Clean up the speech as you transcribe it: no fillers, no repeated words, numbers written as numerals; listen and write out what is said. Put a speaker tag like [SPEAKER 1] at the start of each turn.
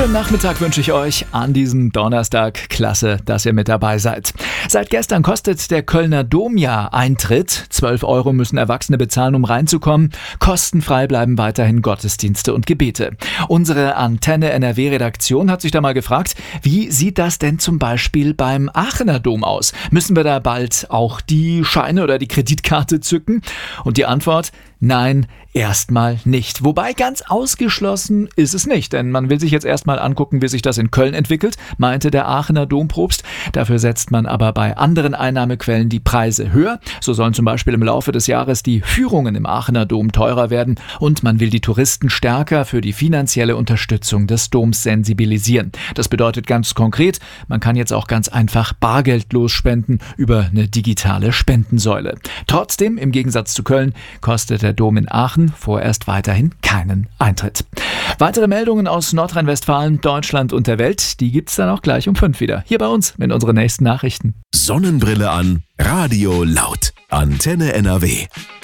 [SPEAKER 1] Schönen Nachmittag wünsche ich euch an diesem Donnerstag. Klasse, dass ihr mit dabei seid. Seit gestern kostet der Kölner Dom ja Eintritt. 12 € müssen Erwachsene bezahlen, um reinzukommen. Kostenfrei bleiben weiterhin Gottesdienste und Gebete. Unsere Antenne NRW-Redaktion hat sich da mal gefragt, wie sieht das denn zum Beispiel beim Aachener Dom aus? Müssen wir da bald auch die Scheine oder die Kreditkarte zücken? Und die Antwort: Nein, erstmal nicht. Wobei ganz ausgeschlossen ist es nicht, denn man will sich jetzt erstmal angucken, wie sich das in Köln entwickelt, meinte der Aachener Dompropst. Dafür setzt man aber bei anderen Einnahmequellen die Preise höher. So sollen zum Beispiel im Laufe des Jahres die Führungen im Aachener Dom teurer werden und man will die Touristen stärker für die finanzielle Unterstützung des Doms sensibilisieren. Das bedeutet ganz konkret, man kann jetzt auch ganz einfach bargeldlos spenden über eine digitale Spendensäule. Trotzdem, im Gegensatz zu Köln, kostet der Dom in Aachen vorerst weiterhin keinen Eintritt. Weitere Meldungen aus Nordrhein-Westfalen, Deutschland und der Welt, die gibt's dann auch gleich um 5 wieder. Hier bei uns mit unseren nächsten Nachrichten.
[SPEAKER 2] Sonnenbrille an, Radio laut. Antenne NRW.